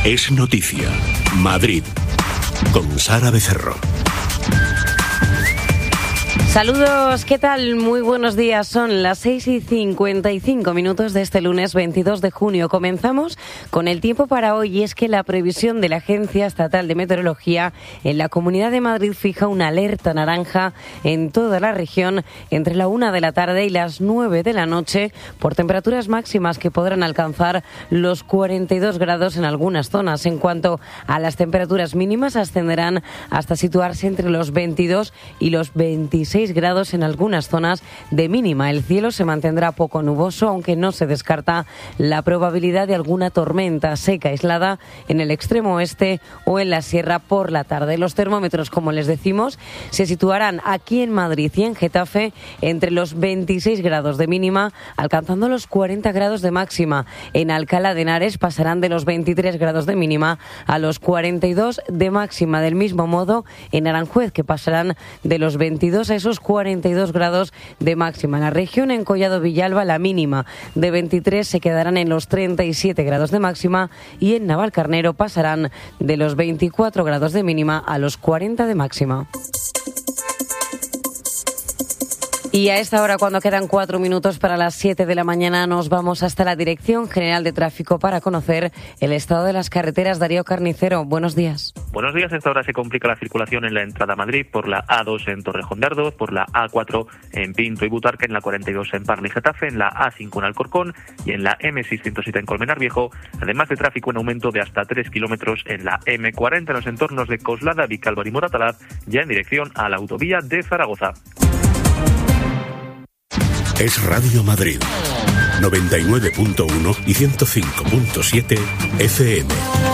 Es noticia. Madrid. Con Sara Becerro. Saludos, ¿qué tal? Muy buenos días. Son las 6:55 de este lunes 22 de junio. Comenzamos con el tiempo para hoy y es que la previsión de la Agencia Estatal de Meteorología en la Comunidad de Madrid fija una alerta naranja en toda la región entre la 1 de la tarde y las 9 de la noche por temperaturas máximas que podrán alcanzar los 42 grados en algunas zonas. En cuanto a las temperaturas mínimas, ascenderán hasta situarse entre los 22 y los 26 grados en algunas zonas de mínima. El cielo se mantendrá poco nuboso, aunque no se descarta la probabilidad de alguna tormenta seca aislada en el extremo oeste o en la sierra por la tarde. Los termómetros, como les decimos, se situarán aquí en Madrid y en Getafe entre los 26 grados de mínima, alcanzando los 40 grados de máxima. En Alcalá de Henares pasarán de los 23 grados de mínima a los 42 de máxima. Del mismo modo, en Aranjuez, que pasarán de los 22 a esos 42 grados de máxima. En la región, en Collado Villalba, la mínima de 23 se quedarán en los 37 grados de máxima y en Navalcarnero pasarán de los 24 grados de mínima a los 40 de máxima. Y a esta hora, cuando quedan 4 minutos para las 7 de la mañana, nos vamos hasta la Dirección General de Tráfico para conocer el estado de las carreteras. Darío Carnicero, buenos días. Buenos días. A esta hora se complica la circulación en la entrada a Madrid por la A2 en Torrejón de Ardoz, por la A4 en Pinto y Butarque, en la 42 en Parla y Getafe, en la A5 en Alcorcón y en la M607 en Colmenar Viejo, además de tráfico en aumento de hasta 3 kilómetros en la M40 en los entornos de Coslada, Vicálvaro y Moratalaz, ya en dirección a la autovía de Zaragoza. Es Radio Madrid, 99.1 y 105.7 FM.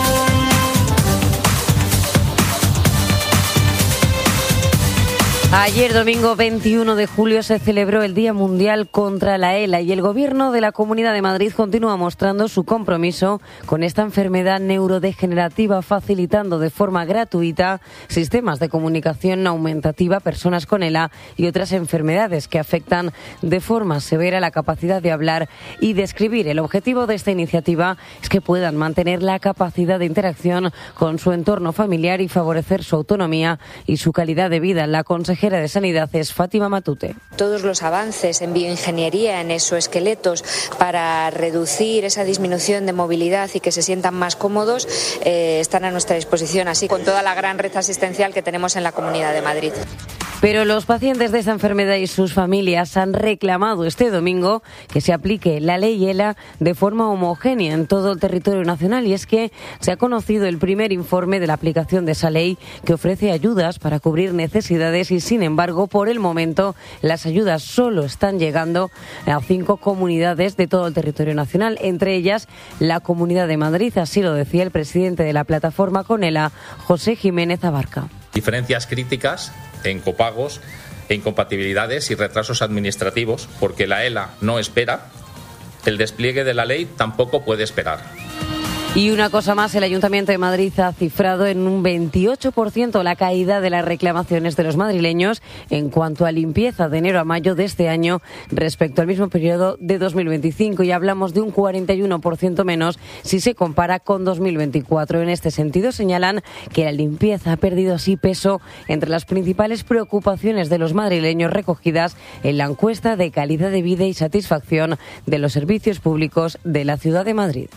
Ayer, domingo 21 de julio, se celebró el Día Mundial contra la ELA y el Gobierno de la Comunidad de Madrid continúa mostrando su compromiso con esta enfermedad neurodegenerativa, facilitando de forma gratuita sistemas de comunicación aumentativa a personas con ELA y otras enfermedades que afectan de forma severa la capacidad de hablar y de escribir. El objetivo de esta iniciativa es que puedan mantener la capacidad de interacción con su entorno familiar y favorecer su autonomía y su calidad de vida. La consejera de Sanidad es Fátima Matute. Todos los avances en bioingeniería, en exoesqueletos, para reducir esa disminución de movilidad y que se sientan más cómodos, están a nuestra disposición, así con toda la gran red asistencial que tenemos en la Comunidad de Madrid. Pero los pacientes de esta enfermedad y sus familias han reclamado este domingo que se aplique la ley ELA de forma homogénea en todo el territorio nacional, y es que se ha conocido el primer informe de la aplicación de esa ley que ofrece ayudas para cubrir necesidades y, sin embargo, por el momento las ayudas solo están llegando a 5 comunidades de todo el territorio nacional, entre ellas la Comunidad de Madrid. Así lo decía el presidente de la plataforma con ELA, José Jiménez Abarca. Diferencias críticas en copagos, e incompatibilidades y retrasos administrativos, porque la ELA no espera, el despliegue de la ley tampoco puede esperar. Y una cosa más, el Ayuntamiento de Madrid ha cifrado en un 28% la caída de las reclamaciones de los madrileños en cuanto a limpieza de enero a mayo de este año respecto al mismo periodo de 2025, y hablamos de un 41% menos si se compara con 2024. En este sentido, señalan que la limpieza ha perdido así peso entre las principales preocupaciones de los madrileños recogidas en la encuesta de calidad de vida y satisfacción de los servicios públicos de la Ciudad de Madrid.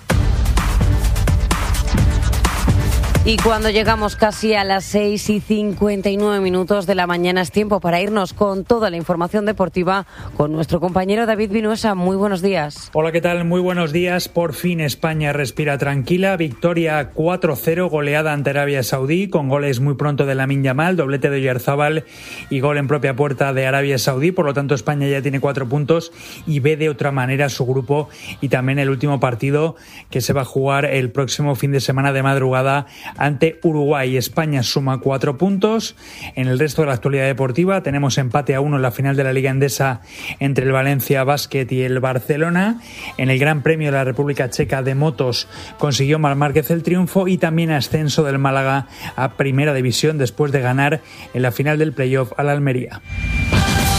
Y cuando llegamos casi a las 6:59 de la mañana, es tiempo para irnos con toda la información deportiva con nuestro compañero David Vinuesa. Muy buenos días. Hola, ¿qué tal? Muy buenos días. Por fin España respira tranquila. Victoria 4-0, goleada ante Arabia Saudí, con goles muy pronto de Lamine Yamal, doblete de Oyarzabal y gol en propia puerta de Arabia Saudí. Por lo tanto, España ya tiene 4 puntos y ve de otra manera su grupo, y también el último partido que se va a jugar el próximo fin de semana de madrugada ante Uruguay. España suma 4 puntos. En el resto de la actualidad deportiva tenemos empate a 1 en la final de la Liga Endesa entre el Valencia Basket y el Barcelona. En el Gran Premio de la República Checa de motos consiguió Marc Márquez el triunfo, y también ascenso del Málaga a Primera División después de ganar en la final del playoff al Almería.